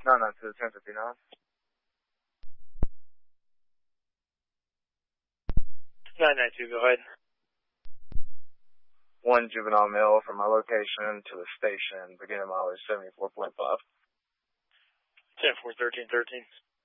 992 1059. 992, go ahead. One juvenile male from my location to the station, beginning mileage 74.5. 10-4-13-13.